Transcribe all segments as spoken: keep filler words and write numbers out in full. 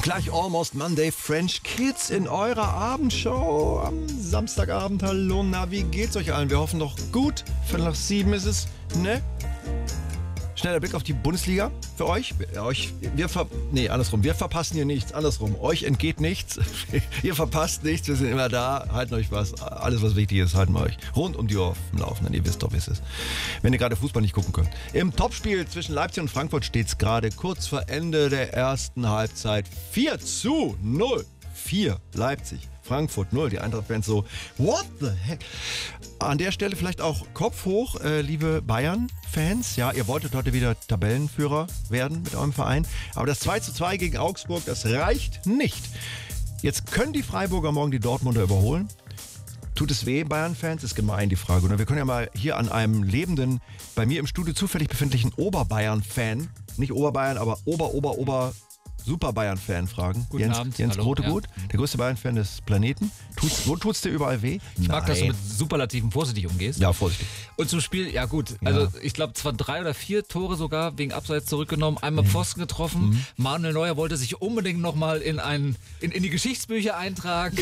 Gleich Almost Monday French Kids in eurer Abendshow am Samstagabend. Hallo, na, wie geht's euch allen? Wir hoffen doch gut. Viertel nach sieben ist es, ne? Schneller Blick auf die Bundesliga für euch. euch wir ver nee, andersrum. Wir verpassen hier nichts. Andersrum. Euch entgeht nichts. Ihr verpasst nichts. Wir sind immer da. Halten euch was. Alles, was wichtig ist, halten wir euch rund um die Uhr auf dem Laufenden. Ihr wisst doch, wie es ist. Wenn ihr gerade Fußball nicht gucken könnt. Im Topspiel zwischen Leipzig und Frankfurt steht es gerade kurz vor Ende der ersten Halbzeit. vier zu null. vier Leipzig. Frankfurt null. Die Eintracht-Fans so, what the heck? An der Stelle vielleicht auch Kopf hoch, äh, liebe Bayern-Fans. Ja, ihr wolltet heute wieder Tabellenführer werden mit eurem Verein. Aber das zwei zu zwei gegen Augsburg, das reicht nicht. Jetzt können die Freiburger morgen die Dortmunder überholen. Tut es weh, Bayern-Fans? Ist gemein, die Frage. Und wir können ja mal hier an einem lebenden, bei mir im Studio zufällig befindlichen Oberbayern-Fan, nicht Oberbayern, aber Ober, Ober, Ober... Super Bayern-Fan fragen. Guten Jens, Abend. Jens Hallo, Grotegut, ja. Der größte Bayern-Fan des Planeten. Tut's, wo tut's dir überall weh? Ich mag, Nein. dass du mit Superlativen vorsichtig umgehst. Ja, vorsichtig. Und zum Spiel, ja gut, also Ja. ich glaube zwar drei oder vier Tore sogar wegen Abseits zurückgenommen, einmal Pfosten getroffen. Mhm. Manuel Neuer wollte sich unbedingt nochmal in, ein, in, in die Geschichtsbücher eintragen.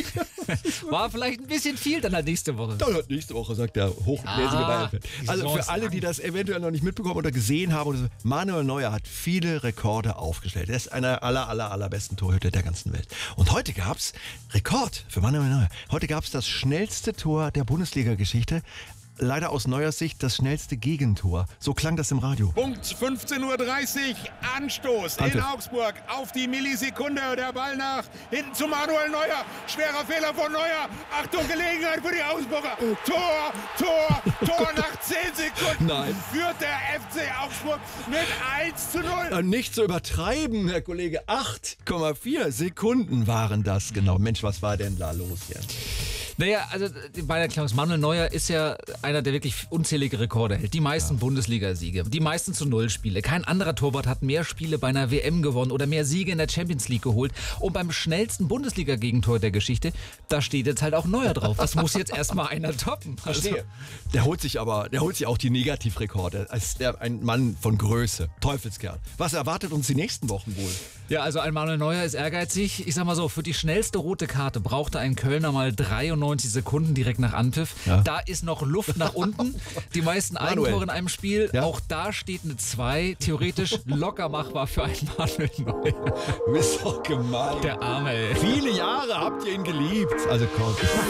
War vielleicht ein bisschen viel dann halt nächste Woche. Dann hat nächste Woche, sagt der hochnäsige Ah, Bayern-Fan. Also für alle, die das eventuell noch nicht mitbekommen oder gesehen haben, oder so, Manuel Neuer hat viele Rekorde aufgestellt. Er ist einer aller, aller, allerbesten Torhüter der ganzen Welt. Und heute gab's Rekord für Manuel Neuer. Heute gab's das schnellste Tor der Bundesliga-Geschichte. Leider aus Neuers Sicht das schnellste Gegentor. So klang das im Radio. Punkt fünfzehn Uhr dreißig, Anstoß in Anpfiff. Augsburg auf die Millisekunde. Der Ball nach hinten zu Manuel Neuer. Schwerer Fehler von Neuer. Achtung, Gelegenheit für die Augsburger. Tor, Tor, Tor nach zehn Sekunden. Nein. Führt der F C Augsburg mit eins zu null. Nicht zu übertreiben, Herr Kollege. acht Komma vier Sekunden waren das genau. Mensch, was war denn da los hier? Naja, also bei der Klaus Manuel Neuer ist ja einer, der wirklich unzählige Rekorde hält. Die meisten ja. Bundesliga-Siege, die meisten zu Null-Spiele. Kein anderer Torwart hat mehr Spiele bei einer W M gewonnen oder mehr Siege in der Champions League geholt. Und beim schnellsten Bundesliga-Gegentor der Geschichte, da steht jetzt halt auch Neuer drauf. Das muss jetzt erstmal einer toppen. Also, Verstehe. Der holt sich aber, der holt sich auch die Negativrekorde. Als der ein Mann von Größe, Teufelskerl. Was erwartet uns die nächsten Wochen wohl? Ja, also ein Manuel Neuer ist ehrgeizig. Ich sag mal so, für die schnellste rote Karte brauchte ein Kölner mal dreiundneunzig Sekunden direkt nach Anpfiff. Ja. Da ist noch Luft nach unten. Die meisten Manuel. Eigentore in einem Spiel. Ja. Auch da steht eine zwei. Theoretisch locker machbar für einen Manuel Neuer. Du bist doch gemein. Der Arme, ey. Viele Jahre habt ihr ihn geliebt. Also komm.